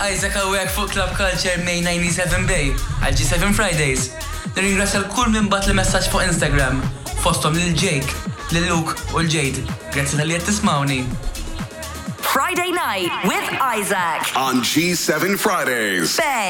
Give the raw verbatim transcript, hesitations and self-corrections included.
Isaac Awek fuq Club Culture May ninety-seven Bay għal G seven Fridays. Nirringrazzja l-kull minn bat li messaġġ fuq Instagram fosthom lil Jake, lil Luke u l-Jade. Grazzi tal-li qed tismawni. Friday night with Isaac on G seven Fridays. Bay.